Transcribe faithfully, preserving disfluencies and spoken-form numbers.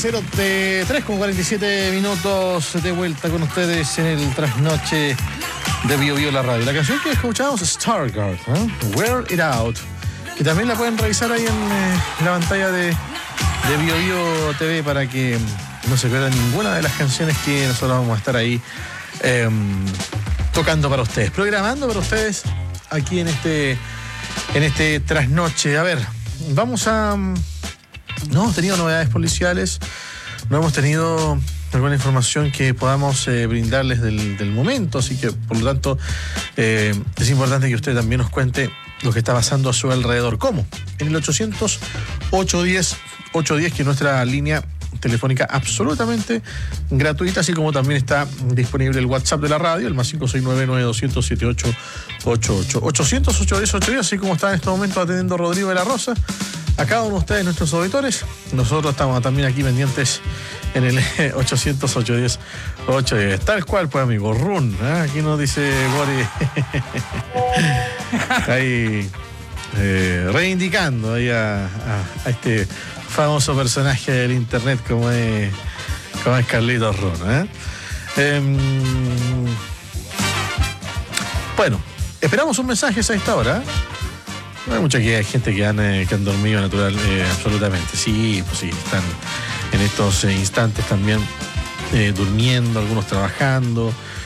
cero tres con cuarenta y siete minutos de vuelta con ustedes en el trasnoche de Bio Bio la radio. La canción que escuchamos es Stargard, ¿eh? Wear It Out, que también la pueden revisar ahí en eh, la pantalla de, de Bio Bio T V para que no se pierdan ninguna de las canciones que nosotros vamos a estar ahí eh, tocando para ustedes, programando para ustedes aquí en este, en este trasnoche. A ver, vamos a... No hemos tenido novedades policiales, no hemos tenido alguna información que podamos eh, brindarles del, del momento, así que por lo tanto eh, es importante que usted también nos cuente lo que está pasando a su alrededor. ¿Cómo? En el ochocientos, ochocientos diez, ochocientos diez, que es nuestra línea telefónica absolutamente gratuita, así como también está disponible el WhatsApp de la radio, el más cinco seis nueve, nueve dos cero cero, siete ocho ocho ocho. ochocientos, ochocientos diez, ochocientos diez, así como está en este momento atendiendo Rodrigo de la Rosa. A cada uno de ustedes, nuestros auditores, nosotros estamos también aquí pendientes en el ochocientos, ochocientos diez, ochocientos diez. Tal cual, pues, amigo, run, ¿eh? Aquí nos dice Boris. Ahí, eh, reivindicando ahí a, a, a este famoso personaje del internet como es, como es Carlitos Run, ¿eh? Eh, bueno, esperamos un mensaje a esta hora, ¿eh? Hay mucha gente que han, eh, que han dormido natural, eh, absolutamente. Sí, pues sí, están en estos eh, instantes también eh, durmiendo, algunos trabajando,